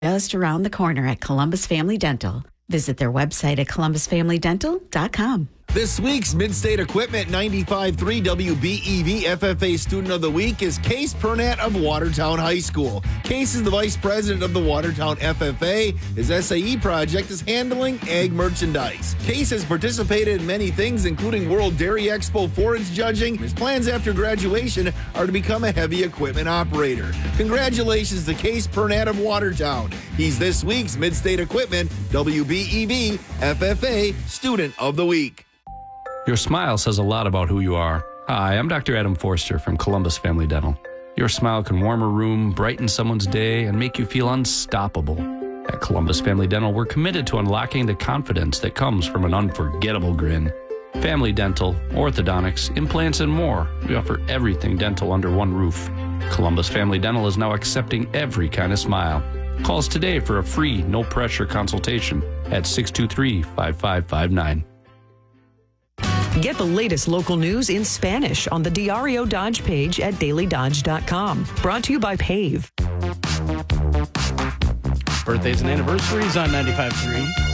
Just around the corner at Columbus Family Dental. Visit their website at columbusfamilydental.com. This week's Midstate Equipment 95.3 WBEV FFA Student of the Week is Case Pernat of Watertown High School. Case is the Vice President of the Watertown FFA. His SAE project is handling ag merchandise. Case has participated in many things, including World Dairy Expo forage judging. His plans after graduation are to become a heavy equipment operator. Congratulations to Case Pernat of Watertown. He's this week's Midstate Equipment WBEV FFA Student of the Week. Your smile says a lot about who you are. Hi, I'm Dr. Adam Forster from Columbus Family Dental. Your smile can warm a room, brighten someone's day, and make you feel unstoppable. At Columbus Family Dental, we're committed to unlocking the confidence that comes from an unforgettable grin. Family dental, orthodontics, implants, and more. We offer everything dental under one roof. Columbus Family Dental is now accepting every kind of smile. Call us today for a free, no-pressure consultation at 623-5559. Get the latest local news in Spanish on the Diario Dodge page at dailydodge.com. Brought to you by PAVE. Birthdays and anniversaries on 95.3.